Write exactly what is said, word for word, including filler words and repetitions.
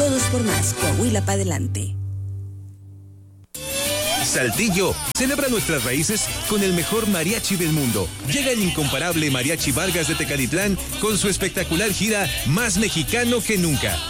Todos por más. Coahuila para adelante. Saltillo celebra nuestras raíces con el mejor mariachi del mundo. Llega el incomparable Mariachi Vargas de Tecalitlán con su espectacular gira Más Mexicano que Nunca.